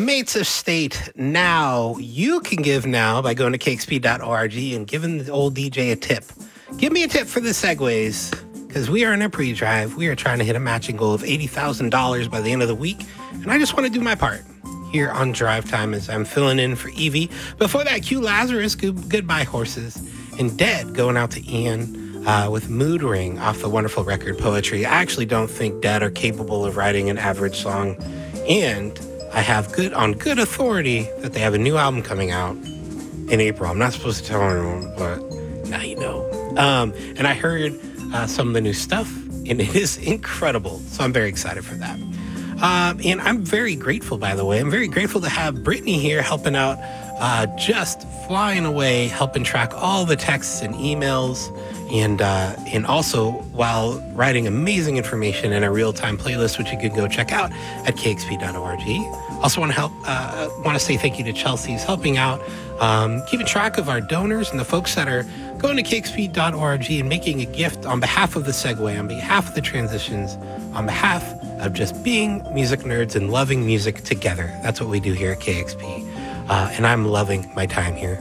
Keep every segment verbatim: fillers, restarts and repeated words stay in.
Inmates of State, now you can give now by going to k x p dot org and giving the old D J a tip. Give me a tip for the segues, because we are in a pre-drive. We are trying to hit a matching goal of eighty thousand dollars by the end of the week, and I just want to do my part here on Drive Time as I'm filling in for Evie. Before that, Q Lazarus, good, Goodbye Horses, and Dead going out to Ian uh, with Mood Ring off the wonderful record Poetry. I actually don't think Dead are capable of writing an average song, and I have good on good authority that they have a new album coming out in April. I'm not supposed to tell anyone, but now you know. Um, and I heard uh, some of the new stuff, and it is incredible. So I'm very excited for that. Um, and I'm very grateful, by the way. I'm very grateful to have Brittany here helping out, uh, just flying away, helping track all the texts and emails, and uh, and also while writing amazing information in a real-time playlist, which you can go check out at k x p dot org. Also want to help, uh, want to say thank you to Chelsea who's helping out, um, keeping track of our donors and the folks that are going to k x p dot org and making a gift on behalf of the Segue, on behalf of the transitions, on behalf of just being music nerds and loving music together. That's what we do here at K X P. Uh, and I'm loving my time here.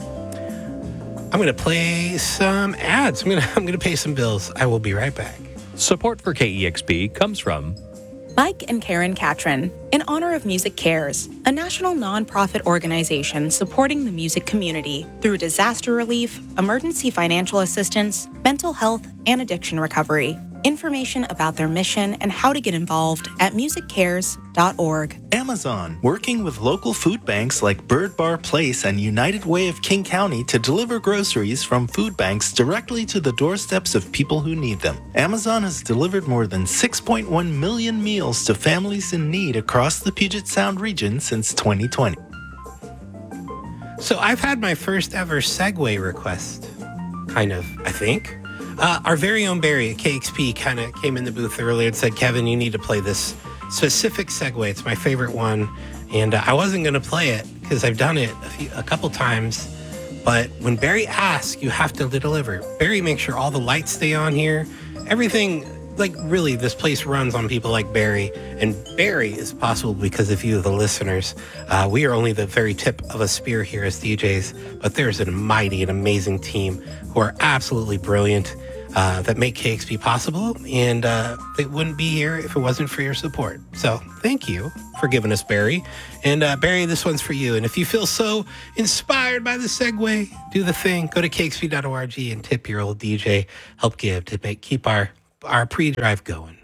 I'm going to play some ads. I'm going to I'm going to pay some bills. I will be right back. Support for K E X P comes from Mike and Karen Catron, in honor of Music Cares, a national nonprofit organization supporting the music community through disaster relief, emergency financial assistance, mental health, and addiction recovery. Information about their mission and how to get involved at music cares dot org. Amazon, working with local food banks like Bird Bar Place and United Way of King County to deliver groceries from food banks directly to the doorsteps of people who need them. Amazon has delivered more than six point one million meals to families in need across the Puget Sound region since twenty twenty. So I've had my first ever Segway request, kind of, I think. Uh, our very own Barry at K X P kind of came in the booth earlier and said, Kevin, you need to play this specific Segway. It's my favorite one. And uh, I wasn't going to play it because I've done it a, few, a couple times. But when Barry asks, you have to deliver. Barry makes sure all the lights stay on here. Everything, like really, this place runs on people like Barry. And Barry is possible because of you, the listeners. Uh, we are only the very tip of a spear here as D Js. But there's a mighty and amazing team who are absolutely brilliant. Uh, that make K X P possible, and uh, they wouldn't be here if it wasn't for your support. So thank you for giving us Barry. And uh, Barry, this one's for you. And if you feel so inspired by the Segway, do the thing. Go to k x p dot org and tip your old D J. Help give to make keep our, our pre-drive going.